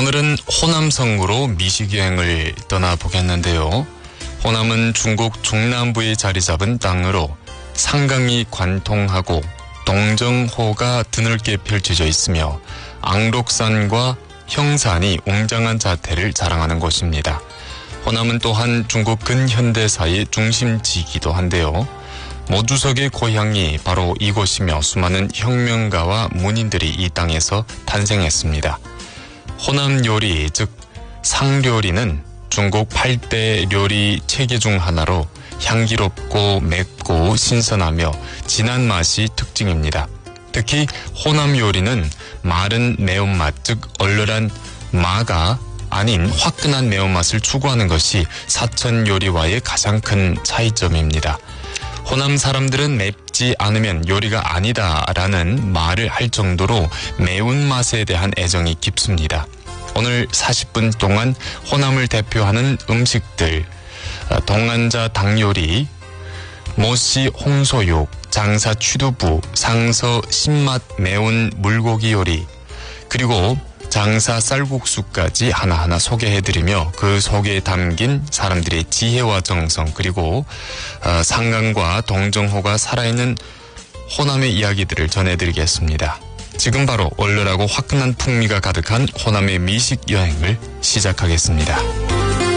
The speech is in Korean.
오늘은 호남성으로 미식여행을 떠나보겠는데요. 호남은 중국 중남부에 자리 잡은 땅으로 상강이 관통하고 동정호가 드넓게 펼쳐져 있으며 앙록산과 형산이 웅장한 자태를 자랑하는 곳입니다. 호남은 또한 중국 근현대사의 중심지이기도 한데요. 모주석의 고향이 바로 이곳이며 수많은 혁명가와 문인들이 이 땅에서 탄생했습니다. 호남 요리, 즉 상료리는 중국 8대 요리 체계 중 하나로 향기롭고 맵고 신선하며 진한 맛이 특징입니다. 특히 호남 요리는 마른 매운맛, 즉 얼얼한 마가 아닌 화끈한 매운맛을 추구하는 것이 사천 요리와의 가장 큰 차이점입니다. 호남 사람들은 맵지 않으면 요리가 아니다라는 말을 할 정도로 매운맛에 대한 애정이 깊습니다. 오늘 40분 동안 호남을 대표하는 음식들, 동안자 닭요리, 모씨 홍소육, 장사 취두부, 상서 신맛 매운 물고기 요리, 그리고 장사 쌀국수까지 하나하나 소개해드리며 그 속에 담긴 사람들의 지혜와 정성, 그리고 상강과 동정호가 살아있는 호남의 이야기들을 전해드리겠습니다. 지금 바로 얼얼하고 화끈한 풍미가 가득한 호남의 미식 여행을 시작하겠습니다.